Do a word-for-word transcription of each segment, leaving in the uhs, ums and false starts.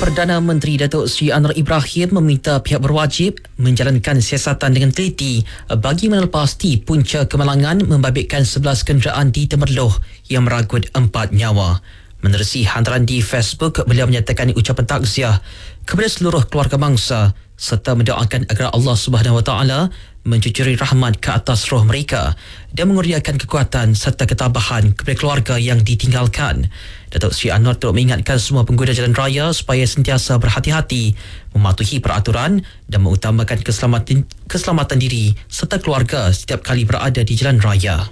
Perdana Menteri Datuk Seri Anwar Ibrahim meminta pihak berwajib menjalankan siasatan dengan teliti bagi menelepasti punca kemalangan membabitkan sebelas kenderaan di Temerloh yang merangkut empat nyawa. Menerusi hantaran di Facebook, beliau menyatakan ucapan takziah kepada seluruh keluarga bangsa serta mendoakan agar Allah Subhanahu Wa Taala mencucuri rahmat ke atas roh mereka dan mengurniakan kekuatan serta ketabahan kepada keluarga yang ditinggalkan. Datuk Seri Anwar turut mengingatkan semua pengguna jalan raya supaya sentiasa berhati-hati, mematuhi peraturan dan mengutamakan keselamatan, keselamatan diri serta keluarga setiap kali berada di jalan raya.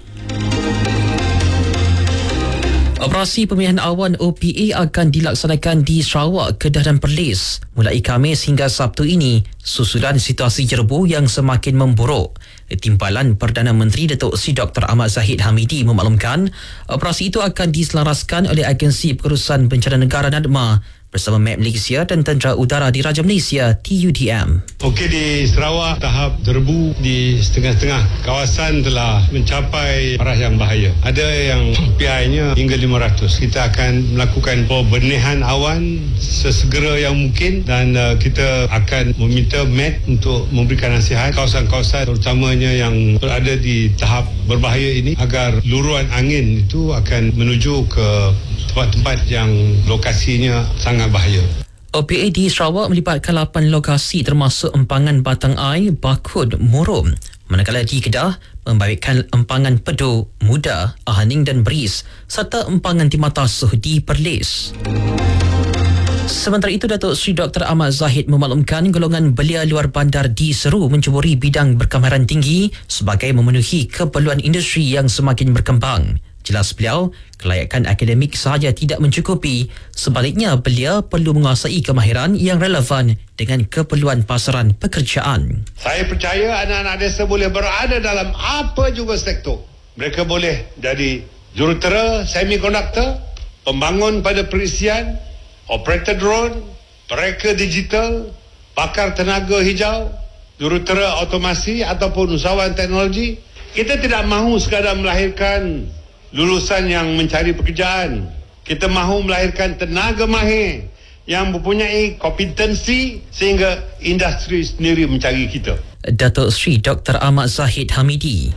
Operasi pemilihan awan O P A akan dilaksanakan di Sarawak, Kedah dan Perlis mulai Khamis hingga Sabtu ini susulan situasi jerebu yang semakin memburuk. Timbalan Perdana Menteri Datuk Seri Doktor Ahmad Zahid Hamidi memaklumkan operasi itu akan diselaraskan oleh Agensi Pengurusan Bencana Negara NADMA bersama M A P Malaysia dan Tentera Udara Diraja Malaysia T U D M. Okey, di Sarawak tahap jerebu di setengah-setengah kawasan telah mencapai arah yang bahaya. Ada yang P I-nya hingga lima ratus. Kita akan melakukan pembernihan awan sesegera yang mungkin dan uh, kita akan meminta M A P untuk memberikan nasihat kawasan-kawasan terutamanya yang berada di tahap berbahaya ini agar luruan angin itu akan menuju ke tempat-tempat yang lokasinya sangat bahaya. O P A di Sarawak melibatkan lapan lokasi termasuk empangan Batang Ai, Bakud, Murum. Manakala di Kedah membabitkan empangan Pedu, Muda, Ahaning dan Beris serta empangan Timatasuh di Perlis. Sementara itu, Datuk Seri Doktor Ahmad Zahid memaklumkan golongan belia luar bandar diseru menceburi bidang berkemahiran tinggi sebagai memenuhi keperluan industri yang semakin berkembang. Jelas beliau, kelayakan akademik sahaja tidak mencukupi. Sebaliknya, belia perlu menguasai kemahiran yang relevan dengan keperluan pasaran pekerjaan. Saya percaya anak-anak desa boleh berada dalam apa juga sektor. Mereka boleh jadi jurutera semikonduktor, pembangun pada perisian, operator drone, pereka digital, pakar tenaga hijau, jurutera otomasi ataupun usahawan teknologi. Kita tidak mahu sekadar melahirkan lulusan yang mencari pekerjaan. Kita mahu melahirkan tenaga mahir yang mempunyai kompetensi sehingga industri sendiri mencari kita. Datuk Seri Doktor Ahmad Zahid Hamidi.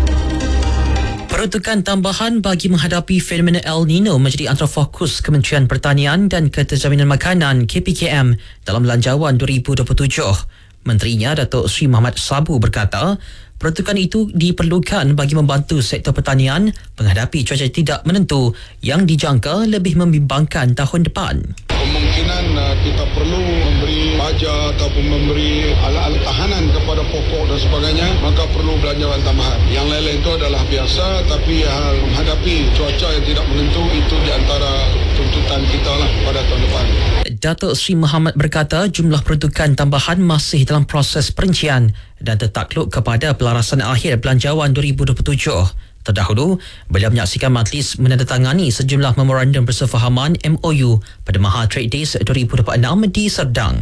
Peruntukan tambahan bagi menghadapi fenomena El Nino menjadi antara fokus Kementerian Pertanian dan Keterjaminan Makanan K P K M dalam Belanjawan dua ribu dua puluh tujuh. Menterinya Datuk Seri Muhammad Sabu berkata, peruntukan itu diperlukan bagi membantu sektor pertanian menghadapi cuaca tidak menentu yang dijangka lebih membimbangkan tahun depan. Kemungkinan uh, kita perlu memberi baja ataupun memberi alat-alat tahanan kepada pokok dan sebagainya, maka perlu belanjawan tambahan. Yang lain-lain itu adalah biasa, tapi hal menghadapi cuaca yang tidak menentu itu di antara tuntutan kita lah pada tahun depan. Datuk Seri Muhammad berkata jumlah peruntukan tambahan masih dalam proses perincian dan tertakluk kepada pelarasan akhir Belanjawan dua ribu dua puluh tujuh. Terdahulu, beliau menyaksikan majlis menandatangani sejumlah memorandum bersefahaman M O U pada Maha Trade Days dua ribu dua puluh enam di Serdang.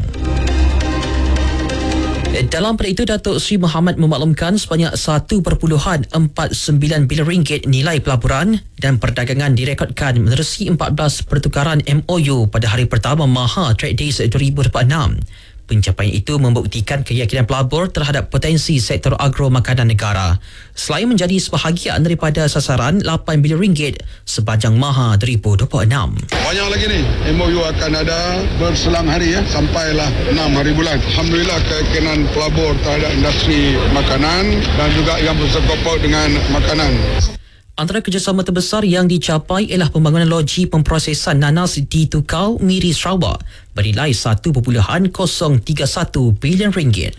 Dalam pada itu, Datuk Seri Muhammad memaklumkan sebanyak satu perpuluhan empat sembilan bilion ringgit nilai pelaburan dan perdagangan direkodkan menerusi empat belas pertukaran M O U pada hari pertama Maha Trade Days dua ribu dua puluh enam. Pencapaian itu membuktikan keyakinan pelabur terhadap potensi sektor agro makanan negara. Selain menjadi sebahagian daripada sasaran lapan bilion ringgit sepanjang Maha dua ribu dua puluh enam. Banyak lagi ni M O U akan ada berselang hari ya, sampailah enam hari bulan. Alhamdulillah keyakinan pelabur terhadap industri makanan dan juga yang bersangkut dengan makanan. Antara kerjasama terbesar yang dicapai ialah pembangunan loji pemprosesan nanas di Tukau, Miri, Sarawak bernilai satu perpuluhan kosong tiga satu bilion ringgit.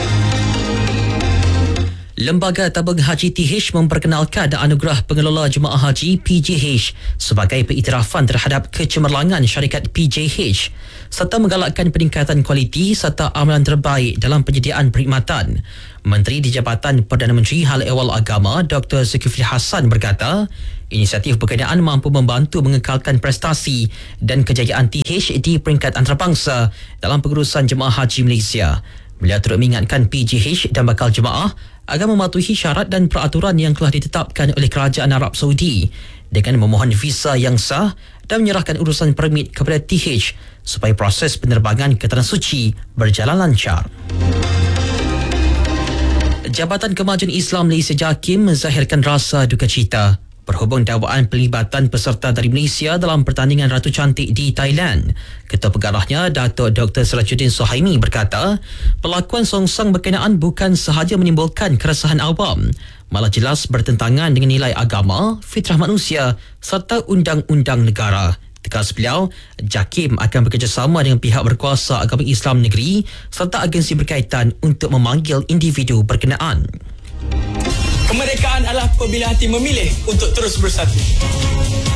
Lembaga Tabung Haji T H memperkenalkan anugerah pengelola jemaah haji P J H sebagai pengiktirafan terhadap kecemerlangan syarikat P J H serta menggalakkan peningkatan kualiti serta amalan terbaik dalam penyediaan perkhidmatan. Menteri di Jabatan Perdana Menteri Hal Ehwal Agama Doktor Zulkifli Hassan berkata, inisiatif berkenaan mampu membantu mengekalkan prestasi dan kejayaan T H di peringkat antarabangsa dalam pengurusan jemaah haji Malaysia. Beliau turut mengingatkan P J H dan bakal jemaah agar mematuhi syarat dan peraturan yang telah ditetapkan oleh Kerajaan Arab Saudi dengan memohon visa yang sah dan menyerahkan urusan permit kepada T H supaya proses penerbangan ke Tanah Suci berjalan lancar. Jabatan Kemajuan Islam Malaysia JAKIM menzahirkan rasa duka cita berhubung dakwaan pelibatan peserta dari Malaysia dalam pertandingan Ratu Cantik di Thailand. Ketua Pengarahnya, Datuk Doktor Sirajuddin Suhaimi berkata, perlakuan songsang berkenaan bukan sahaja menimbulkan keresahan awam, malah jelas bertentangan dengan nilai agama, fitrah manusia serta undang-undang negara. Tegas beliau, JAKIM akan bekerjasama dengan pihak berkuasa agama Islam negeri serta agensi berkaitan untuk memanggil individu berkenaan. Kemerdekaan adalah apabila hati memilih untuk terus bersatu.